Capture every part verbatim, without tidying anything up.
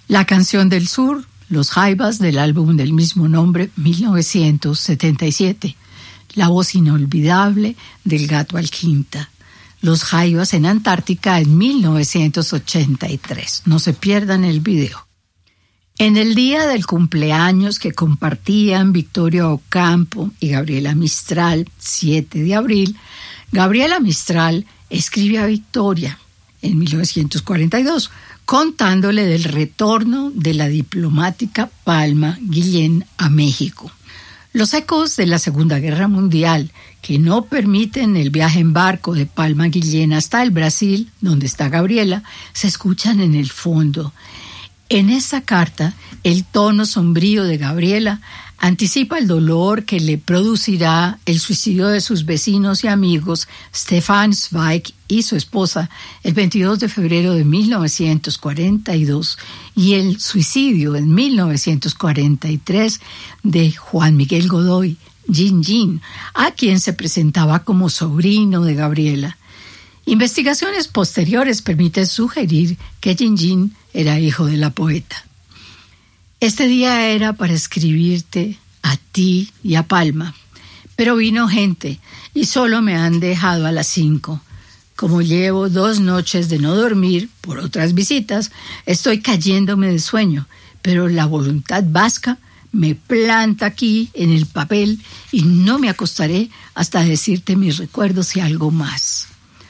La canción del sur, Los Jaivas, del álbum del mismo nombre, mil novecientos setenta y siete. La voz inolvidable del Gato Alquinta. Los Jaivas en Antártica en mil novecientos ochenta y tres. No se pierdan el video. En el día del cumpleaños que compartían Victoria Ocampo y Gabriela Mistral, siete de abril, Gabriela Mistral escribe a Victoria en mil novecientos cuarenta y dos, contándole del retorno de la diplomática Palma Guillén a México. Los ecos de la Segunda Guerra Mundial, que no permiten el viaje en barco de Palma Guillén hasta el Brasil, donde está Gabriela, se escuchan en el fondo. En esta carta, el tono sombrío de Gabriela anticipa el dolor que le producirá el suicidio de sus vecinos y amigos Stefan Zweig y su esposa el veintidós de febrero de mil novecientos cuarenta y dos y el suicidio en mil novecientos cuarenta y tres de Juan Miguel Godoy, Gin Gin, a quien se presentaba como sobrino de Gabriela. Investigaciones posteriores permiten sugerir que Gin Gin era hijo de la poeta. Este día era para escribirte a ti y a Palma, pero vino gente y solo me han dejado a las cinco. Como llevo dos noches de no dormir por otras visitas, estoy cayéndome de sueño, pero la voluntad vasca me planta aquí en el papel y no me acostaré hasta decirte mis recuerdos y algo más.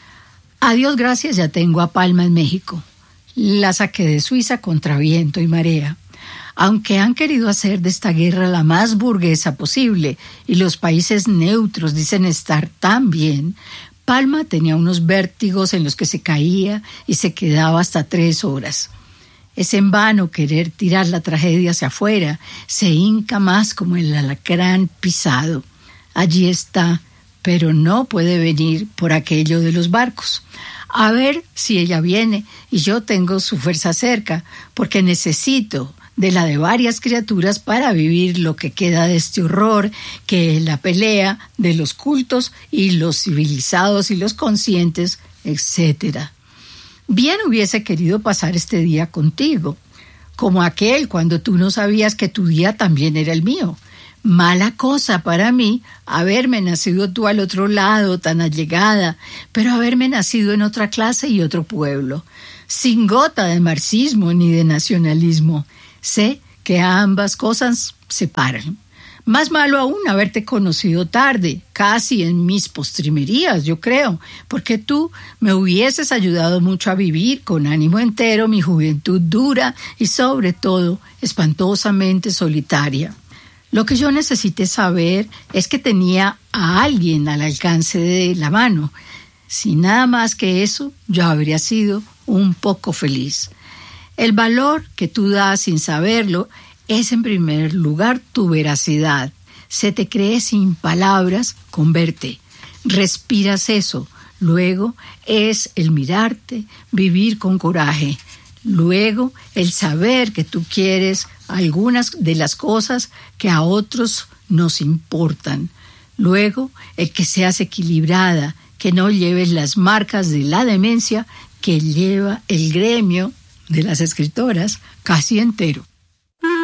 A Dios gracias, ya tengo a Palma en México. La saqué de Suiza contra viento y marea. Aunque han querido hacer de esta guerra la más burguesa posible y los países neutros dicen estar tan bien, Palma tenía unos vértigos en los que se caía y se quedaba hasta tres horas. Es en vano querer tirar la tragedia hacia afuera, se hinca más como el alacrán pisado. Allí está, pero no puede venir por aquello de los barcos. A ver si ella viene y yo tengo su fuerza cerca, porque necesito de la de varias criaturas para vivir lo que queda de este horror, que es la pelea de los cultos y los civilizados y los conscientes, etcétera. Bien hubiese querido pasar este día contigo, como aquel cuando tú no sabías que tu día también era el mío. Mala cosa para mí haberme nacido tú al otro lado, tan allegada, pero haberme nacido en otra clase y otro pueblo, sin gota de marxismo ni de nacionalismo. Sé que ambas cosas separan. Más malo aún haberte conocido tarde, casi en mis postrimerías, yo creo, porque tú me hubieses ayudado mucho a vivir con ánimo entero mi juventud dura y sobre todo espantosamente solitaria. Lo que yo necesité saber es que tenía a alguien al alcance de la mano. Sin nada más que eso, yo habría sido un poco feliz. El valor que tú das sin saberlo es en primer lugar tu veracidad. Se te cree sin palabras con verte. Respiras eso. Luego es el mirarte, vivir con coraje. Luego el saber que tú quieres algunas de las cosas que a otros nos importan. Luego el que seas equilibrada, que no lleves las marcas de la demencia que lleva el gremio de las escritoras casi entero.